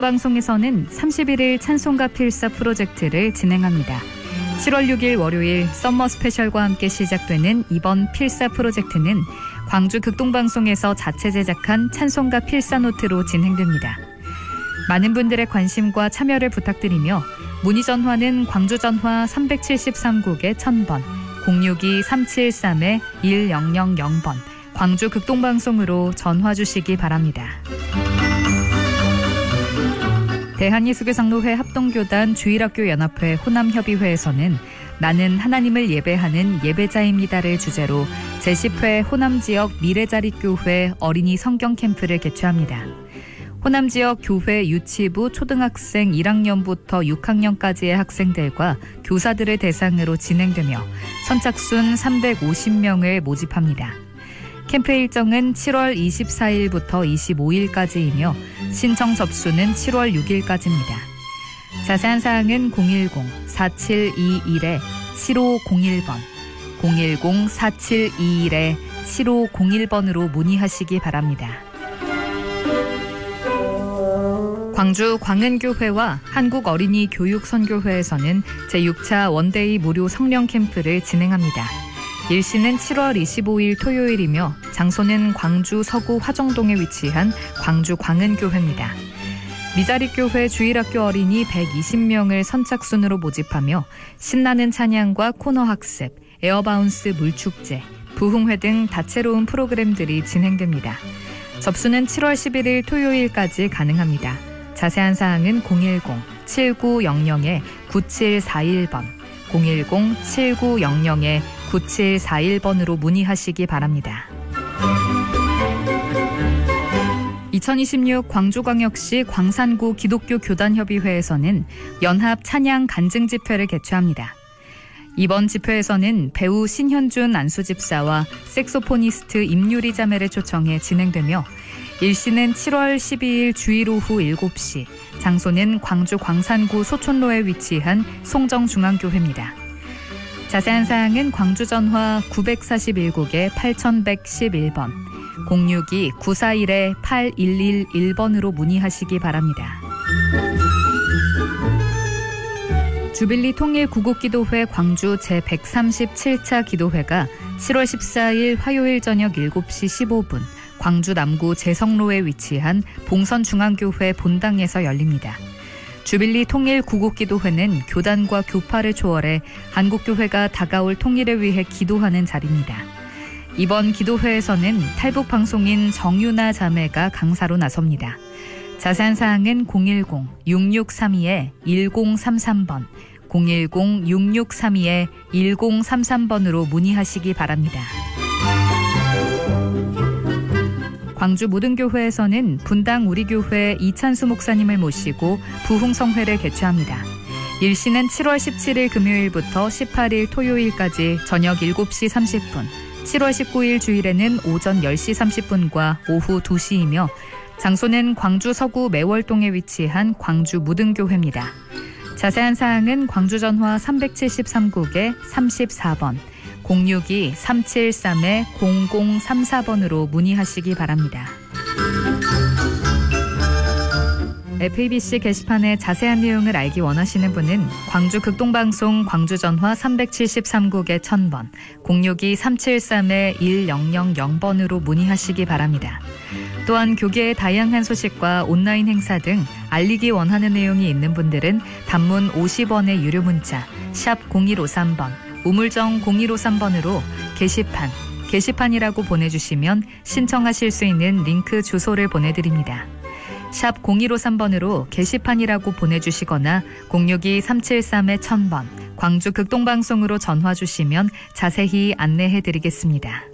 방송에서는 31일 찬송가 필사 프로젝트를 진행합니다. 7월 6일 월요일 썸머 스페셜과 함께 시작되는 이번 필사 프로젝트는 광주 극동방송에서 자체 제작한 찬송가 필사 노트로 진행됩니다. 많은 분들의 관심과 참여를 부탁드리며 문의 전화는 광주 전화 373국에 1000번, 062-373-1000번 광주 극동방송으로 전화 주시기 바랍니다. 대한예수교장로회 합동교단 주일학교 연합회 호남협의회에서는 나는 하나님을 예배하는 예배자입니다를 주제로 제10회 호남지역 미래자립교회 어린이 성경 캠프를 개최합니다. 호남지역 교회 유치부 초등학생 1학년부터 6학년까지의 학생들과 교사들을 대상으로 진행되며 선착순 350명을 모집합니다. 캠프 일정은 7월 24일부터 25일까지이며 신청 접수는 7월 6일까지입니다. 자세한 사항은 010-4721-7501번, 010-4721-7501번으로 문의하시기 바랍니다. 광주 광은교회와 한국어린이교육선교회에서는 제6차 원데이 무료 성령 캠프를 진행합니다. 일시는 7월 25일 토요일이며 장소는 광주 서구 화정동에 위치한 광주 광은교회입니다. 미자립교회 주일학교 어린이 120명을 선착순으로 모집하며 신나는 찬양과 코너 학습, 에어바운스 물축제, 부흥회 등 다채로운 프로그램들이 진행됩니다. 접수는 7월 11일 토요일까지 가능합니다. 자세한 사항은 010-7900-9741번, 010-7900-9741번으로 문의하시기 바랍니다. 2026 광주광역시 광산구 기독교 교단협의회에서는 연합 찬양 간증 집회를 개최합니다. 이번 집회에서는 배우 신현준 안수집사와 색소포니스트 임유리 자매를 초청해 진행되며 일시는 7월 12일 주일 오후 7시, 장소는 광주 광산구 소촌로에 위치한 송정중앙교회입니다. 자세한 사항은 광주 전화 941국에 8111번, 062-941-8111번으로 문의하시기 바랍니다. 주빌리 통일 구국기도회 광주 제137차 기도회가 7월 14일 화요일 저녁 7시 15분 광주 남구 재성로에 위치한 봉선중앙교회 본당에서 열립니다. 주빌리 통일 구국기도회는 교단과 교파를 초월해 한국교회가 다가올 통일을 위해 기도하는 자리입니다. 이번 기도회에서는 탈북방송인 정유나 자매가 강사로 나섭니다. 자세한 사항은 010-6632-1033번, 010-6632-1033번으로 문의하시기 바랍니다. 광주 무등교회에서는 분당 우리교회 이찬수 목사님을 모시고 부흥성회를 개최합니다. 일시는 7월 17일 금요일부터 18일 토요일까지 저녁 7시 30분, 7월 19일 주일에는 오전 10시 30분과 오후 2시이며 장소는 광주 서구 매월동에 위치한 광주 무등교회입니다. 자세한 사항은 광주 전화 373국에 34번, 062-373-0034번으로 문의하시기 바랍니다. FABC 게시판의 자세한 내용을 알기 원하시는 분은 광주 극동방송 광주 전화 373국에 1000번, 062-373-1000번으로 문의하시기 바랍니다. 또한 교계의 다양한 소식과 온라인 행사 등 알리기 원하는 내용이 있는 분들은 단문 50원의 유료 문자 샵 0153번, 우물정 0153번으로 게시판이라고 보내주시면 신청하실 수 있는 링크 주소를 보내드립니다. 샵 0153번으로 게시판이라고 보내주시거나 062-373-1000번 광주 극동방송으로 전화 주시면 자세히 안내해드리겠습니다.